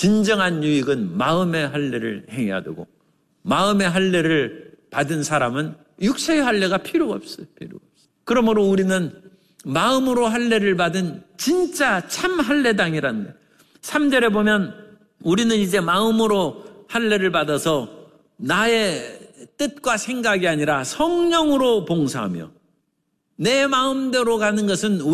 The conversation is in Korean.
진정한 유익은 마음의 할례를 행해야 되고, 마음의 할례를 받은 사람은 육체의 할례가 필요가 없어요. 그러므로 우리는 마음으로 할례를 받은 진짜 참 할례당이라는 거예요. 3절에 보면 우리는 이제 마음으로 할례를 받아서 나의 뜻과 생각이 아니라 성령으로 봉사하며, 내 마음대로 가는 것은